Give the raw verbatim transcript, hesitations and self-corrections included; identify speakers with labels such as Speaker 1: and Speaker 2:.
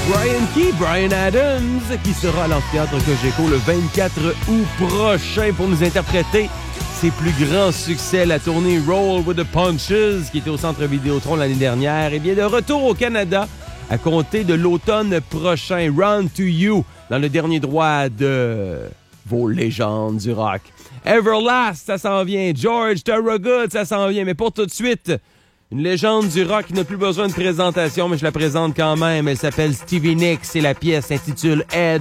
Speaker 1: Brian Key, Bryan Adams, qui sera à l'amphithéâtre Cogeco le vingt-quatre août prochain pour nous interpréter ses plus grands succès, la tournée Roll with the Punches, qui était au Centre Vidéotron l'année dernière, et bien de retour au Canada à compter de l'automne prochain. Run to You, dans le dernier droit de vos légendes du rock. Everlast, ça s'en vient. George Thorogood, ça s'en vient. Mais pour tout de suite, une légende du rock qui n'a plus besoin de présentation, mais je la présente quand même. Elle s'appelle Stevie Nicks et la pièce s'intitule Ed